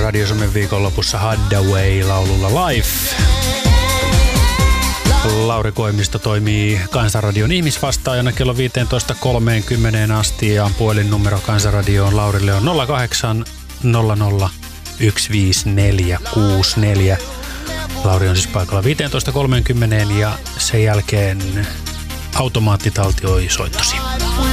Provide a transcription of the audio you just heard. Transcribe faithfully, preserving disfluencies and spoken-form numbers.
Radio Suomen viikonlopussa Haddaway-laululla Life. Lauri Koivisto toimii Kansanradion ihmisvastaajana kello viisitoista kolmekymmentä asti ja puhelinnumero Kansanradioon Laurille on nolla kahdeksan nolla nolla yksi viisi neljä kuusi neljä. Lauri on siis paikalla viisitoista kolmekymmentä ja sen jälkeen automaattitaltioi soittosi.